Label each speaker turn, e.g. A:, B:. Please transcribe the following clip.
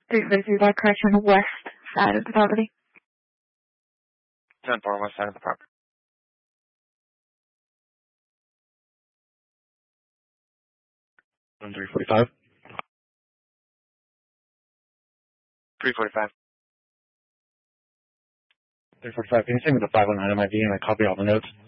A: 343 by correction, west side of the property.
B: 10-4, west side of the property.
C: 345.
B: 345.
C: 345. Can you send me the 519 MID and I copy all the notes?